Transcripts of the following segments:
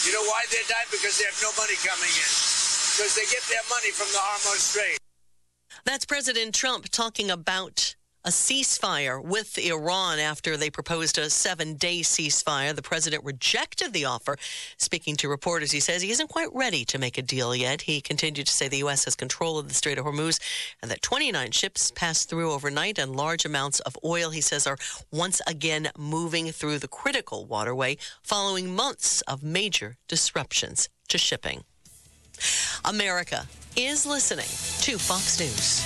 You know why they're dying? Because they have no money coming in. Because they get their money from the Hormuz Strait. That's President Trump talking about a ceasefire with Iran after they proposed a 7-day ceasefire. The president rejected the offer. Speaking to reporters, he says he isn't quite ready to make a deal yet. He continued to say the U.S. has control of the Strait of Hormuz and that 29 ships passed through overnight and large amounts of oil, he says, are once again moving through the critical waterway following months of major disruptions to shipping. America is listening to Fox News.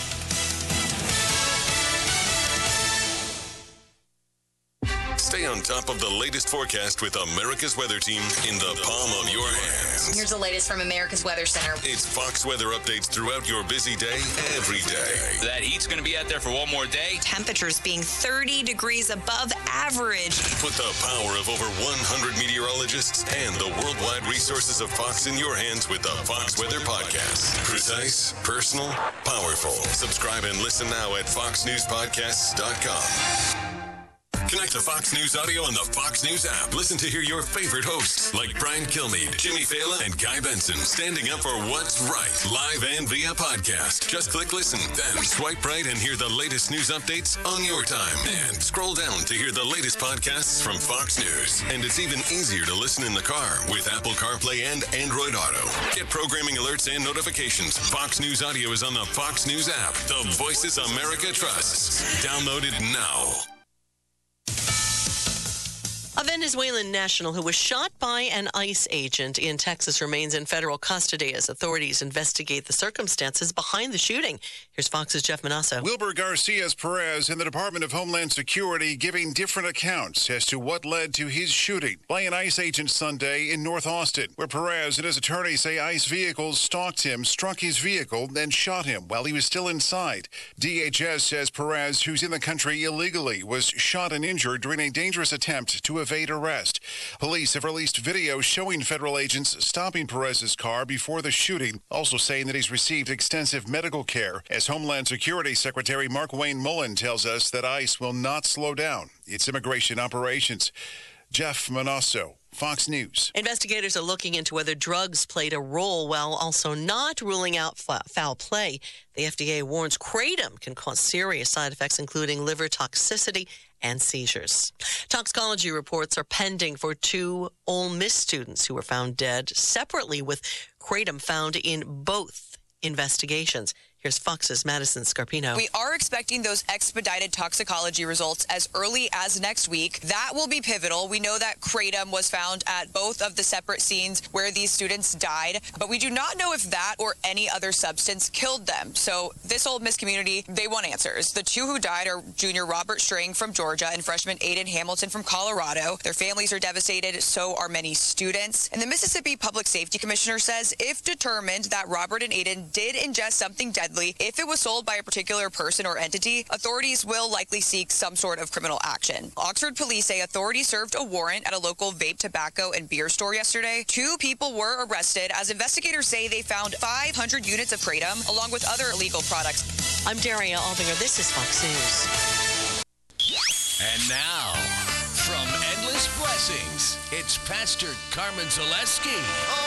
Stay on top of the latest forecast with America's Weather Team in the palm of your hands. Here's the latest from America's Weather Center. It's Fox weather updates throughout your busy day, every day. That heat's going to be out there for one more day. Temperatures being 30 degrees above average. Put the power of over 100 meteorologists and the worldwide resources of Fox in your hands with the Fox Weather Podcast. Precise, personal, powerful. Subscribe and listen now at foxnewspodcasts.com. Connect to Fox News Audio on the Fox News app. Listen to hear your favorite hosts like Brian Kilmeade, Jimmy Fallon, and Guy Benson standing up for what's right, live and via podcast. Just click listen, then swipe right and hear the latest news updates on your time. And scroll down to hear the latest podcasts from Fox News. And it's even easier to listen in the car with Apple CarPlay and Android Auto. Get programming alerts and notifications. Fox News Audio is on the Fox News app. The voices America trusts. Download it now. A Venezuelan national who was shot by an ICE agent in Texas remains in federal custody as authorities investigate the circumstances behind the shooting. Here's Fox's Jeff Manasso. Wilbur Garcia Perez in the Department of Homeland Security giving different accounts as to what led to his shooting by an ICE agent Sunday in North Austin, where Perez and his attorney say ICE vehicles stalked him, struck his vehicle, and shot him while he was still inside. DHS says Perez, who's in the country illegally, was shot and injured during a dangerous attempt to evade arrest. Police have released video showing federal agents stopping Perez's car before the shooting, also saying that he's received extensive medical care. As Homeland Security Secretary Mark Wayne Mullen tells us that ICE will not slow down its immigration operations. Jeff Manasso, Fox News. Investigators are looking into whether drugs played a role while also not ruling out foul play. The FDA warns kratom can cause serious side effects, including liver toxicity and seizures. Toxicology reports are pending for 2 Ole Miss students who were found dead separately with kratom found in both investigations. Here's Fox's Madison Scarpino. We are expecting those expedited toxicology results as early as next week. That will be pivotal. We know that kratom was found at both of the separate scenes where these students died, but we do not know if that or any other substance killed them. So this Ole Miss community, they want answers. The 2 who died are junior Robert String from Georgia and freshman Aiden Hamilton from Colorado. Their families are devastated, so are many students. And the Mississippi Public Safety Commissioner says if determined that Robert and Aiden did ingest something deadly, if it was sold by a particular person or entity, authorities will likely seek some sort of criminal action. Oxford police say authorities served a warrant at a local vape, tobacco, and beer store yesterday. 2 people were arrested as investigators say they found 500 units of kratom along with other illegal products. I'm Daria Albinger. This is Fox News. And now, from Endless Blessings, it's Pastor Carmen Zaleski.